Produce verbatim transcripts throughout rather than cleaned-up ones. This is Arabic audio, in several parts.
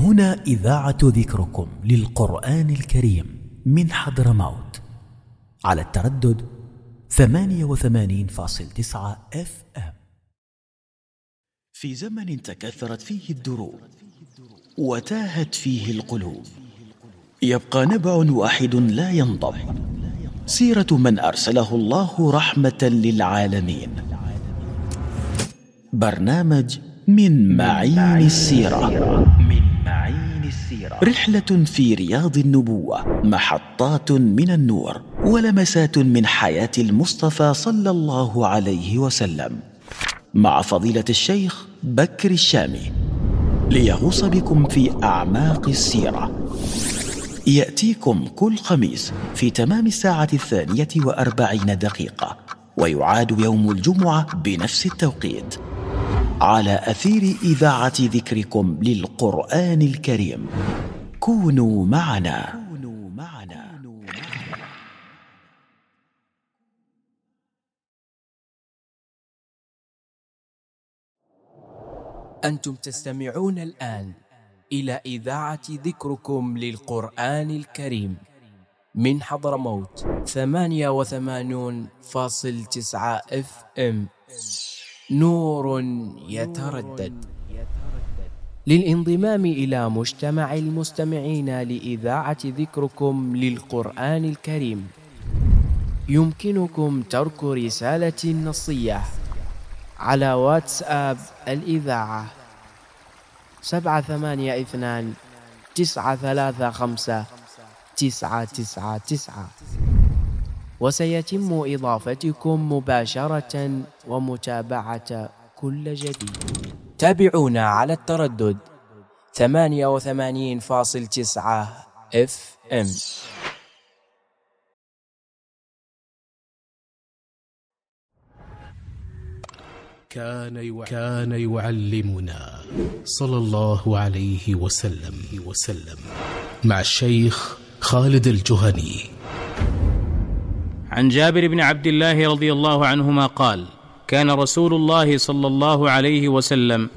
هنا إذاعة ذكركم للقرآن الكريم من حضرموت على التردد ثمانية وثمانين فاصل تسعة اف ام. في زمن تكاثرت فيه الدروب وتاهت فيه القلوب، يبقى نبع واحد لا ينضب، سيرة من أرسله الله رحمة للعالمين. برنامج من معين السيرة، من معين السيرة، رحلة في رياض النبوة، محطات من النور ولمسات من حياة المصطفى صلى الله عليه وسلم، مع فضيلة الشيخ بكر الشامي، ليغوص بكم في أعماق السيرة. يأتيكم كل خميس في تمام الساعة الثانية وأربعين دقيقة، ويعاد يوم الجمعة بنفس التوقيت، على أثير إذاعة ذكركم للقرآن الكريم. كونوا معنا. أنتم تستمعون الآن إلى إذاعة ذكركم للقرآن الكريم من حضرموت ثمانية وثمانون فاصل تسعة اف ام. نور يتردد. للانضمام إلى مجتمع المستمعين لإذاعة ذكركم للقرآن الكريم يمكنكم ترك رسالة نصية على واتساب الإذاعة سبعة ثمانية اثنان تسعة ثلاثة خمسة تسعة تسعة تسعة، وسيتم إضافتكم مباشرة ومتابعة كل جديد. تابعونا على التردد ثمانية وثمانين فاصل تسعة اف ام. كان كان يعلمنا صلى الله عليه وسلم وسلم مع الشيخ خالد الجهني. عن جابر بن عبد الله رضي الله عنهما قال: كان رسول الله صلى الله عليه وسلم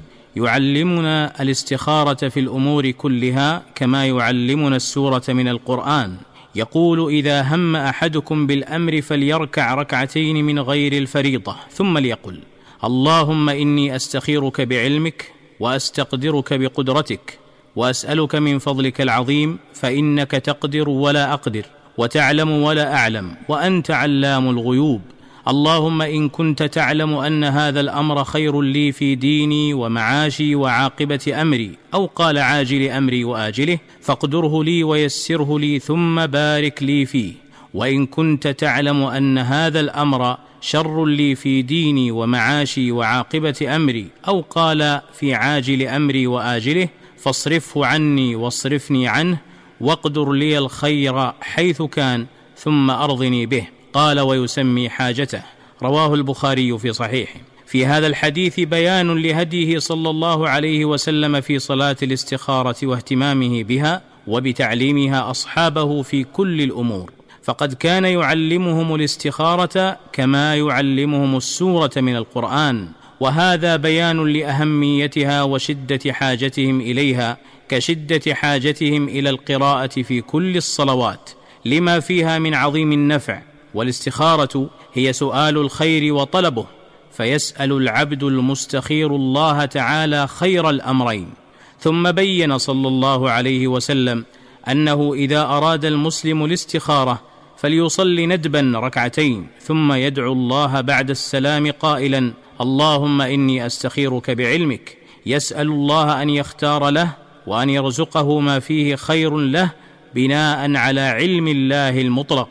يعلمنا الاستخارة في الأمور كلها كما يعلمنا السورة من القرآن. يقول: إذا هم أحدكم بالأمر فليركع ركعتين من غير الفريضة، ثم ليقل: اللهم إني أستخيرك بعلمك وأستقدرك بقدرتك وأسألك من فضلك العظيم، فإنك تقدر ولا أقدر وتعلم ولا أعلم وأنت علام الغيوب. اللهم إن كنت تعلم أن هذا الأمر خير لي في ديني ومعاشي وعاقبة أمري، أو قال عاجل أمري وآجله، فاقدره لي ويسره لي ثم بارك لي فيه. وإن كنت تعلم أن هذا الأمر شر لي في ديني ومعاشي وعاقبة أمري، أو قال في عاجل أمري وآجله، فاصرفه عني واصرفني عنه، واقدر لي الخير حيث كان، ثم أرضني به. قال: ويسمي حاجته. رواه البخاري في صحيحه. في هذا الحديث بيان لهديه صلى الله عليه وسلم في صلاة الاستخارة واهتمامه بها وبتعليمها أصحابه في كل الأمور، فقد كان يعلمهم الاستخارة كما يعلمهم السورة من القرآن، وهذا بيان لأهميتها وشدة حاجتهم إليها، كشدة حاجتهم إلى القراءة في كل الصلوات لما فيها من عظيم النفع. والاستخارة هي سؤال الخير وطلبه، فيسأل العبد المستخير الله تعالى خير الأمرين. ثم بين صلى الله عليه وسلم أنه إذا أراد المسلم الاستخارة فليصل ندبا ركعتين، ثم يدعو الله بعد السلام قائلا: اللهم إني أستخيرك بعلمك، يسأل الله أن يختار له وأن يرزقه ما فيه خير له بناء على علم الله المطلق،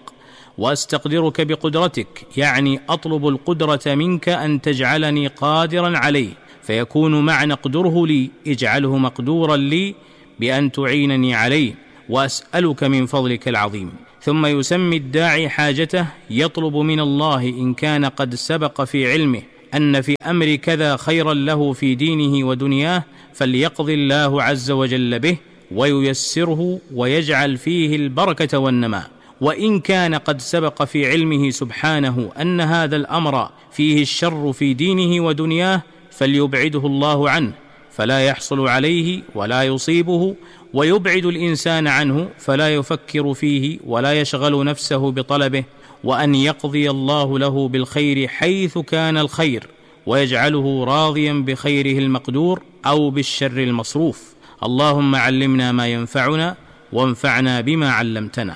وأستقدرك بقدرتك، يعني أطلب القدرة منك أن تجعلني قادرا عليه، فيكون معنى اقدره لي اجعله مقدورا لي بأن تعينني عليه، وأسألك من فضلك العظيم. ثم يسمي الداعي حاجته، يطلب من الله إن كان قد سبق في علمه أن في أمر كذا خيرا له في دينه ودنياه، فليقضي الله عز وجل به وييسره ويجعل فيه البركة والنماء. وإن كان قد سبق في علمه سبحانه أن هذا الأمر فيه الشر في دينه ودنياه، فليبعده الله عنه، فلا يحصل عليه ولا يصيبه، ويبعد الإنسان عنه فلا يفكر فيه ولا يشغل نفسه بطلبه، وأن يقضي الله له بالخير حيث كان الخير، ويجعله راضيا بخيره المقدور أو بالشر المصروف. اللهم علمنا ما ينفعنا وانفعنا بما علمتنا.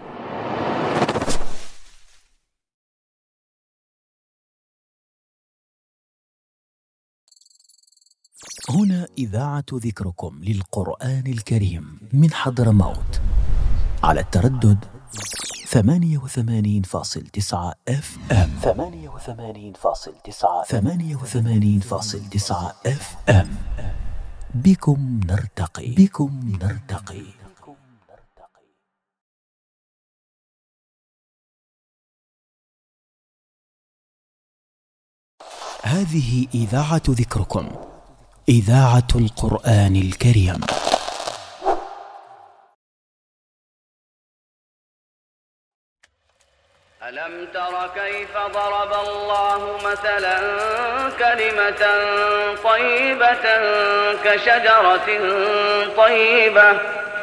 هنا إذاعة ذكركم للقرآن الكريم من حضرموت على التردد ثمانية وثمانين فاصل تسعة اف ام ثمانية وثمانين فاصل تسعة ثمانية وثمانين فاصل تسعة اف ام. بكم نرتقي بكم نرتقي. هذه إذاعة ذكركم، إذاعة القرآن الكريم. ألم تر كيف ضرب الله مثلا كلمة طيبة كشجرة طيبة